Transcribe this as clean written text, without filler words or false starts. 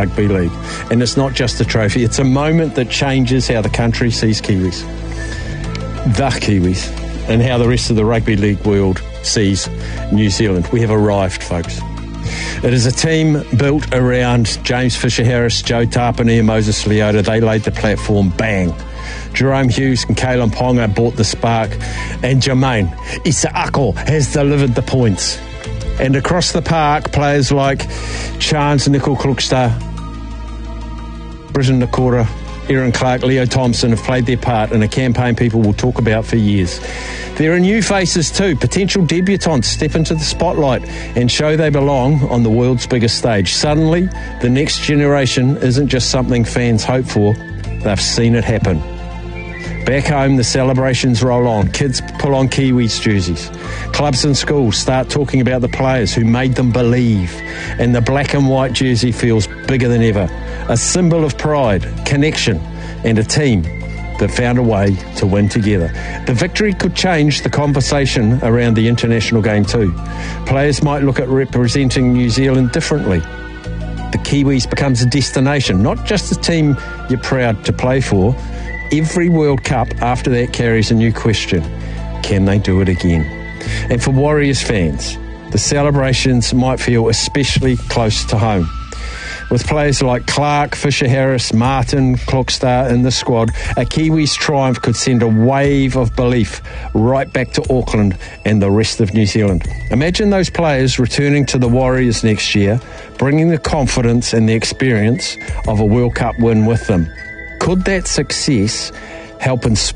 Rugby League. And it's not just a trophy, it's a moment that changes how the country sees Kiwis. The Kiwis. And how the rest of the Rugby League world sees New Zealand. We have arrived, folks. It is a team built around James Fisher-Harris, Joe Tapine and Moses Leota. They laid the platform, bang. Jerome Hughes and Kalen Ponga brought the spark, and Jermaine Isaako has delivered the points. And across the park, players like Chance Nicol-Klokstad, Britton Nakora, Aaron Clark, Leo Thompson have played their part in a campaign people will talk about for years. There are new faces too. Potential debutants step into the spotlight and show they belong on the world's biggest stage. Suddenly, the next generation isn't just something fans hope for, they've seen it happen. Back home, the celebrations roll on. Kids pull on Kiwis jerseys. Clubs and schools start talking about the players who made them believe. And the black and white jersey feels bigger than ever. A symbol of pride, connection, and a team that found a way to win together. The victory could change the conversation around the international game too. Players might look at representing New Zealand differently. The Kiwis becomes a destination, not just a team you're proud to play for. Every World Cup after that carries a new question. Can they do it again? And for Warriors fans, the celebrations might feel especially close to home. With players like Clark, Fisher-Harris, Martin, Klokstad in the squad, a Kiwis triumph could send a wave of belief right back to Auckland and the rest of New Zealand. Imagine those players returning to the Warriors next year, bringing the confidence and the experience of a World Cup win with them. Could that success help inspire